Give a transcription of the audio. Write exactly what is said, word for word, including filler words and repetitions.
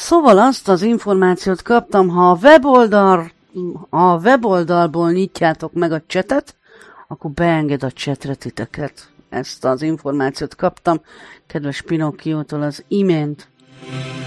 szóval azt az információt kaptam, ha a weboldal, a weboldalból nyitjátok meg a csetet, akkor beenged a csetre titeket. Ezt az információt kaptam kedves Pinokkiótól az imént.